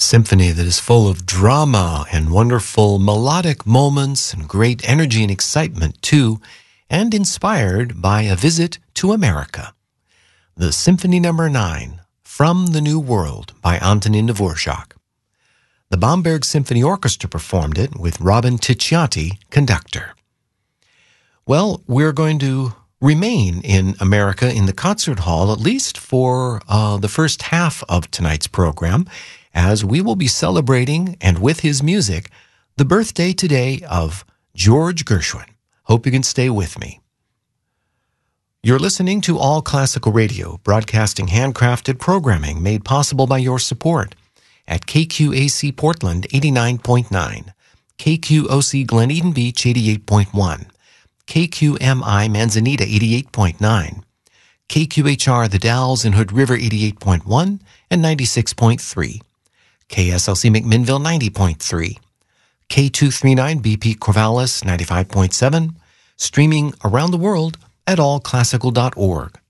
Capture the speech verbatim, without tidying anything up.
symphony that is full of drama and wonderful melodic moments and great energy and excitement too, and inspired by a visit to America. The Symphony Number nine, From the New World by Antonin Dvorak. The Bamberg Symphony Orchestra performed it with Robin Ticciati, conductor. Well, we're going to remain in America in the concert hall, at least for uh, the first half of tonight's program, as we will be celebrating, and with his music, the birthday today of George Gershwin. Hope you can stay with me. You're listening to All Classical Radio, broadcasting handcrafted programming made possible by your support at K Q A C Portland eighty-nine point nine, K Q O C Glen Eden Beach eighty-eight point one, K Q M I Manzanita eighty-eight point nine, K Q H R The Dalles and Hood River eighty-eight point one and ninety-six point three, K S L C McMinnville ninety point three, K two thirty-nine B P Corvallis ninety-five point seven, streaming around the world at all classical dot org.